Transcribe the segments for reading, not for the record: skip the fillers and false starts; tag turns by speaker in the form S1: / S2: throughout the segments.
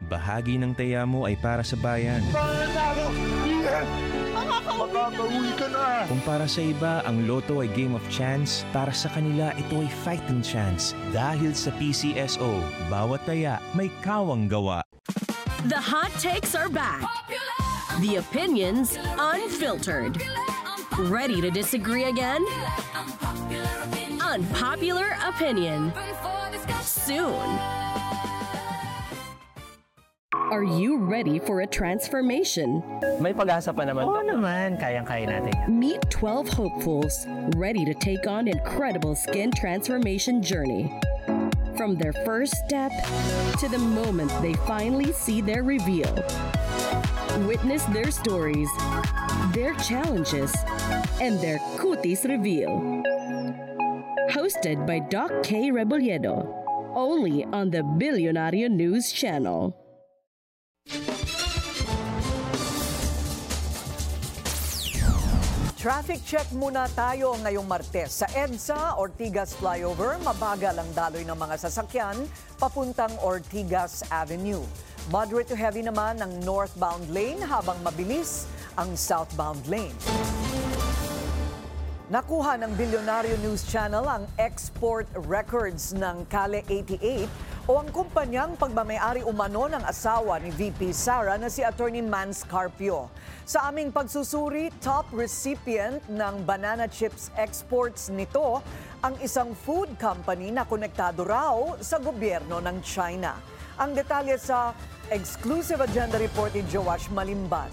S1: bahagi ng taya mo ay para sa bayan.
S2: Makakauwi ka na!
S1: Kung para sa iba, ang Lotto ay game of chance, para sa kanila ito ay fighting chance. Dahil sa PCSO, bawat taya may kawang gawa.
S3: The hot takes are back. The opinions unfiltered. Ready to disagree again? Unpopular opinion. Soon. Are you ready for a transformation?
S4: May pag-asa pa naman.
S5: Oo naman, kayang-kaya natin yan.
S3: Meet 12 hopefuls ready to take on incredible skin transformation journey. From their first step to the moment they finally see their reveal. Witness their stories, their challenges, and their cuties reveal. Hosted by Doc K. Rebolledo, only on the Billionario News Channel.
S6: Traffic check muna tayo ngayong Martes. Sa EDSA, Ortigas Flyover, mabagal ang daloy ng mga sasakyan papuntang Ortigas Avenue. Moderate to heavy naman ang northbound lane habang mabilis ang southbound lane. Nakuha ng Billionario News Channel ang export records ng Kale 88 o ang kumpanyang pagmamayari umano ng asawa ni VP Sara na si Attorney Mans Carpio. Sa aming pagsusuri, top recipient ng banana chips exports nito ang isang food company na konektado raw sa gobyerno ng China. Ang detalye sa exclusive agenda report ni Joash Malimban.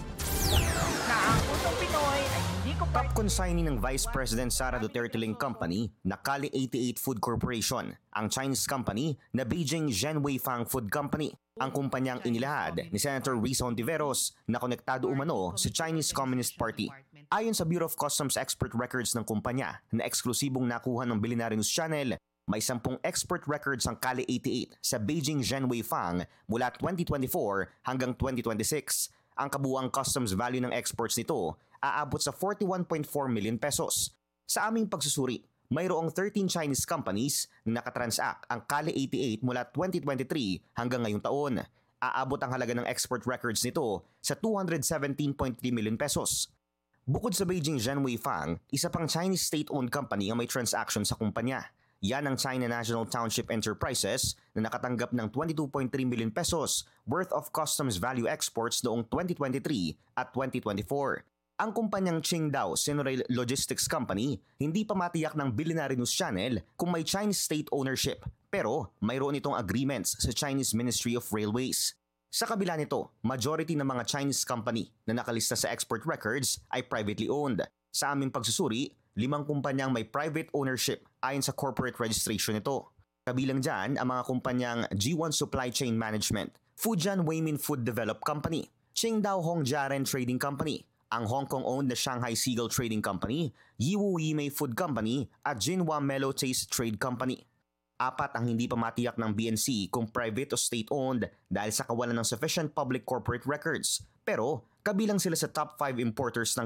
S7: Top consignee ng Vice President Sara Duterte Ling Company na Kale 88 Food Corporation, ang Chinese company na Beijing Zhenwei Fang Food Company, ang kumpanyang inilahad ni Senator Risa Hontiveros na konektado umano sa Chinese Communist Party. Ayon sa Bureau of Customs export records ng kumpanya na eksklusibong nakuha ng Billionario News Channel, may 10 export records ang Kale 88 sa Beijing Zhenwei Fang mula 2024 hanggang 2026. Ang kabuuang customs value ng exports nito aabot sa 41.4 million pesos. Sa aming pagsusuri, mayroong 13 Chinese companies na nakatransact ang Kale 88 mula 2023 hanggang ngayong taon. Aabot ang halaga ng export records nito sa 217.3 million pesos. Bukod sa Beijing Zhenwei Fang, isa pang Chinese state-owned company ang may transaction sa kumpanya. Yan ang China National Township Enterprises na nakatanggap ng 22.3 million pesos worth of customs value exports noong 2023 at 2024. Ang kumpanyang Qingdao Sinorail Logistics Company hindi pa matiyak ng Billionario News Channel kung may Chinese state ownership, pero mayroon itong agreements sa Chinese Ministry of Railways. Sa kabila nito, majority ng mga Chinese company na nakalista sa export records ay privately owned. Sa aming pagsusuri, 5 kumpanyang may private ownership ayon sa corporate registration nito. Kabilang dyan ang mga kumpanyang G1 Supply Chain Management, Fujian Weimin Food Develop Company, Qingdao Hongjiaren Trading Company, ang Hong Kong-owned na Shanghai Seagull Trading Company, Yiwu Yimei Food Company at Jinhua Mellow Taste Trade Company. 4 ang hindi pa matiyak ng BNC kung private o state-owned dahil sa kawalan ng sufficient public corporate records. Pero kabilang sila sa top 5 importers ng